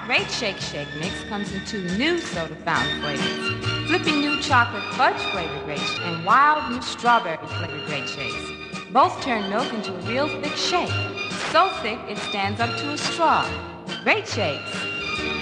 Great Shake Mix comes in two new soda fountain flavors. Flippy new chocolate fudge flavored Great and wild new strawberry flavored Great Shakes. Both turn milk into a real thick shake. So thick it stands up to a straw. Great Shakes.